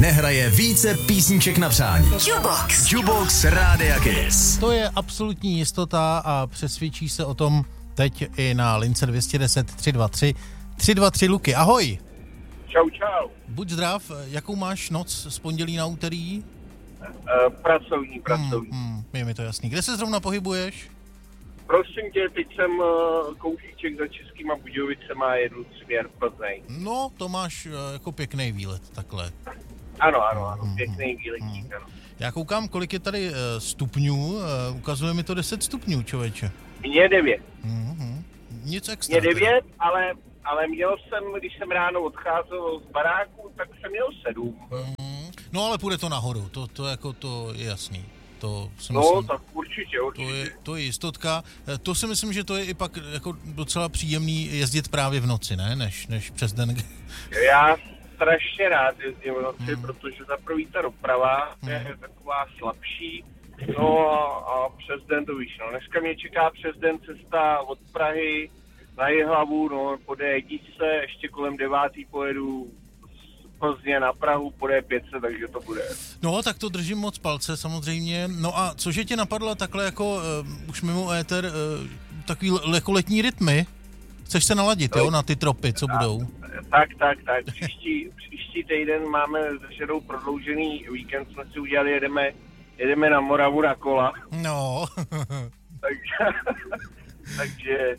nehraje více písniček na přání. Jukebox Rádia Kiss. To je absolutní jistota a přesvědčí se o tom teď i na lince 210 323 323 Luky. Ahoj. Čau, čau. Buď zdrav, jakou máš noc z pondělí na úterý? Pracovní. Je mi to jasný. Kde se zrovna pohybuješ? Prosím tě, teď jsem kousíček za Českýma Budějovicema a jedu směr Plzeň. No, to máš jako pěkný výlet, takhle. Ano, pěkný výletík, ano. Já koukám, kolik je tady stupňů, ukazuje mi to 10 stupňů, člověče. Mně 9. Nic extra. Mně 9, ale měl jsem, když jsem ráno odcházel z baráku, tak jsem měl 7. No ale půjde to nahoru, to je jasný. To si no, myslím, tak určitě. To je jistotka. To si myslím, že to je i pak jako docela příjemný jezdit právě v noci, ne? Než přes den. Já strašně rád jezdím v noci, protože za prvý ta doprava je taková slabší. No a přes den to víš, no. Dneska mě čeká přes den cesta od Prahy na Jihlavu, no, po D1, ještě kolem 9 pojedu z Plzně na Prahu, po D5, takže to bude. No, tak to držím moc palce, samozřejmě. No a cože tě napadlo takhle jako už mimo éter takový jako letní rytmy? Chceš se naladit, jo, na ty tropy, co budou? Tak. Příští týden máme se Ženou prodloužený víkend, jsme si udělali, jedeme na Moravu na kola. No. takže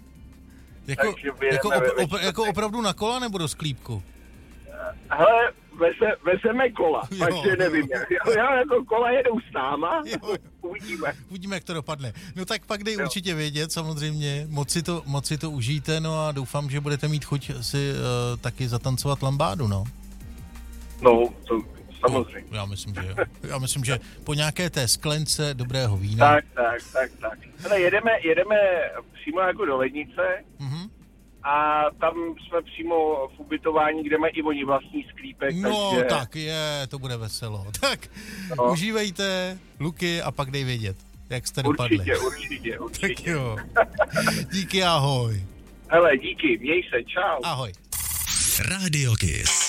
jako opravdu na kola nebo do sklípku? Hele, vezeme kola, takže nevím. Já jako kola jedou s náma, Uvidíme, jak to dopadne. No tak pak dej určitě vědět, samozřejmě, moc si to užijte, no a doufám, že budete mít chuť si taky zatancovat lambádu, no. No, to samozřejmě. No, já myslím, že po nějaké té sklence dobrého vína. Tak. Ale jedeme přímo jako do Lednice, a tam jsme přímo v ubytování, kde mají i oni vlastní sklípek. No, takže... tak je, to bude veselo. Tak, užívejte, Luky, a pak dej vědět, jak jste dopadli. Určitě. Tak jo. Díky, ahoj. Hele, díky, měj se, čau. Ahoj. Radio Kiss.